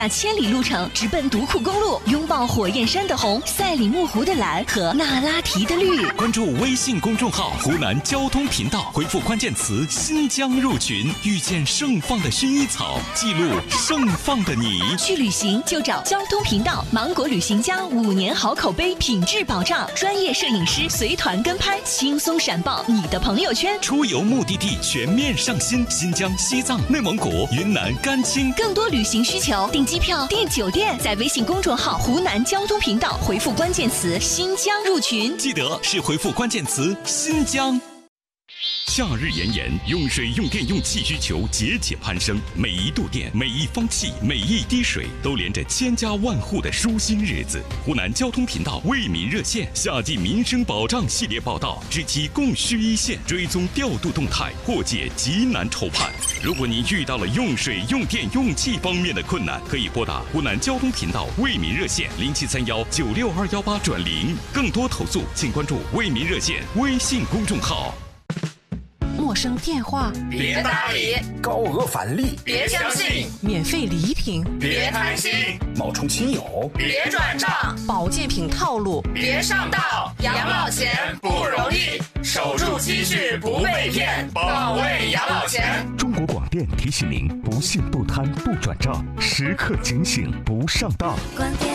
千里路程直奔独库公路，拥抱火焰山的红、赛里木湖的蓝和那拉提的绿。 关注微信公众号湖南交通频道，回复关键词新疆入群，遇见盛放的薰衣草，记录盛放的你。 去旅行就找交通频道，芒果旅行家5年好口碑，品质保障，专业摄影师随团跟拍，轻松闪爆你的朋友圈。 出游目的地全面上新，新疆、西藏、内蒙古、云南、甘青。 更多旅行需求，订机票、订酒店，在微信公众号湖南交通频道回复关键词新疆入群， 记得是回复关键词新疆。夏日炎炎，用水、用电、用气需求节节攀升，每一度电、每一方气、每一滴水，都连着千家万户的舒心日子。湖南交通频道为民热线夏季民生保障系列报道，知其供需一线，追踪调度动态，破解急难愁盼。如果您遇到了用水、用电、用气方面的困难，可以拨打湖南交通频道为民热线0731962218转0。更多投诉，请关注为民热线微信公众号。 陌生电话别搭理， 高额返利别相信， 免费礼品别贪心， 冒充亲友别转账， 保健品套路别上当。养老钱不容易，守住积蓄不被骗，保卫养老钱。 中国广电提醒您：不信不贪不转账，时刻警醒不上当。